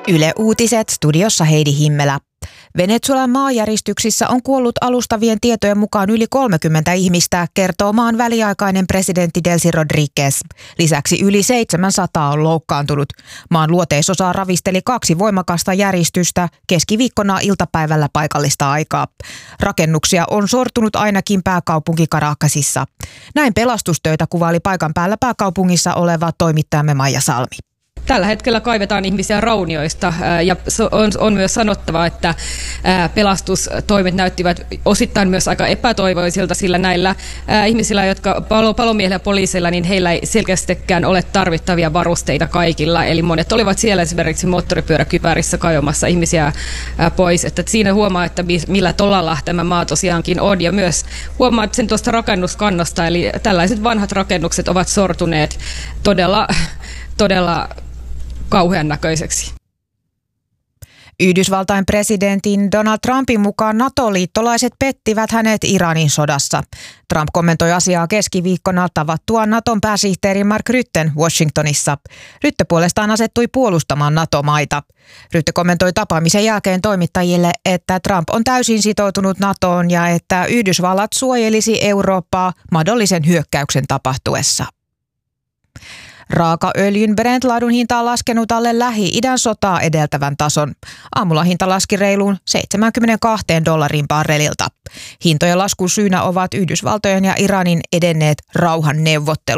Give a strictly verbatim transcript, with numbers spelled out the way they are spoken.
Yle Uutiset, studiossa Heidi Himmelä. Venezuelan maanjäristyksissä on kuollut alustavien tietojen mukaan yli kolmekymmentä ihmistä, kertoo maan väliaikainen presidentti Delcy Rodríguez. Lisäksi yli seitsemänsataa on loukkaantunut. Maan luoteisosaa ravisteli kaksi voimakasta järistystä keskiviikkona iltapäivällä paikallista aikaa. Rakennuksia on sortunut ainakin pääkaupunki Caracasissa. Näin pelastustöitä kuvaili paikan päällä pääkaupungissa oleva toimittajamme Maija Salmi. Tällä hetkellä kaivetaan ihmisiä raunioista ja on, on myös sanottava, että pelastustoimet näyttivät osittain myös aika epätoivoisilta, sillä näillä ihmisillä, jotka palo, palomiehillä ja poliisilla, niin heillä ei selkeästikään ole tarvittavia varusteita kaikilla. Eli monet olivat siellä esimerkiksi moottoripyöräkypärissä kaivamassa ihmisiä pois. Että siinä huomaa, että millä tolalla tämä maa tosiaankin on. Ja myös huomaa sen tuosta rakennuskannasta, eli tällaiset vanhat rakennukset ovat sortuneet todella, todella kauhean näköiseksi. Yhdysvaltain presidentin Donald Trumpin mukaan NATO-liittolaiset pettivät hänet Iranin sodassa. Trump kommentoi asiaa keskiviikkona tavattuaan Naton pääsihteeri Mark Rütten Washingtonissa. Rytte puolestaan asettui puolustamaan NATO-maita. Rytte kommentoi tapaamisen jälkeen toimittajille, että Trump on täysin sitoutunut NATOon ja että Yhdysvallat suojelisi Eurooppaa mahdollisen hyökkäyksen tapahtuessa. Raakaöljyn Brent-laadun hinta on laskenut alle Lähi-idän sotaa edeltävän tason. Aamulla hinta laski reiluun seitsemänkymmentäkaksi dollarin barrelilta. Hintojen laskun syynä ovat Yhdysvaltojen ja Iranin edenneet rauhanneuvottelut.